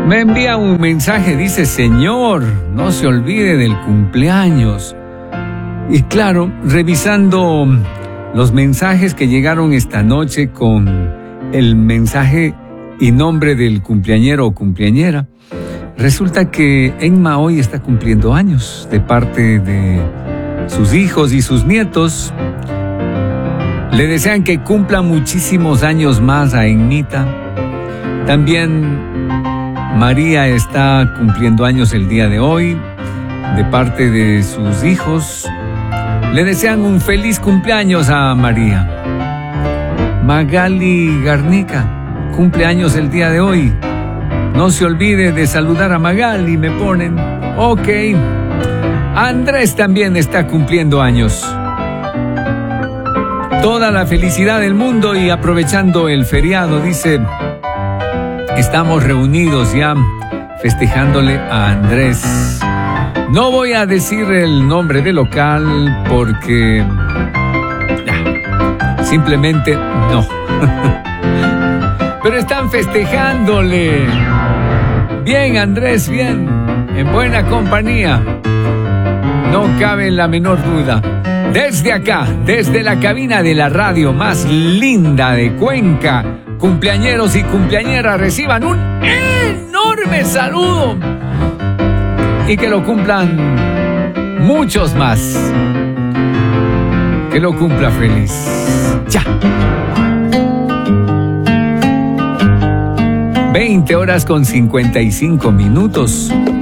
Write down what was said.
Me envía un mensaje, dice: Señor, no se olvide del cumpleaños. Y claro, revisando los mensajes que llegaron esta noche con el mensaje y nombre del cumpleañero o cumpleañera, resulta que Emma hoy está cumpliendo años de parte de sus hijos y sus nietos. Le desean que cumpla muchísimos años más a Emmita. También María está cumpliendo años el día de hoy de parte de sus hijos. Le desean un feliz cumpleaños a María. Magali Garnica cumple años el día de hoy. No se olvide de saludar a Magali, me ponen. Ok. Andrés también está cumpliendo años. Toda la felicidad del mundo y aprovechando el feriado, dice, estamos reunidos ya festejándole a Andrés. No voy a decir el nombre del local porque simplemente no. Pero están festejándole. Bien, Andrés, bien. En buena compañía. No cabe la menor duda. Desde acá, desde la cabina de la radio más linda de Cuenca, cumpleañeros y cumpleañeras reciban un enorme saludo. Y que lo cumplan muchos más. Que lo cumpla feliz. Ya. 20 horas con 55 minutos.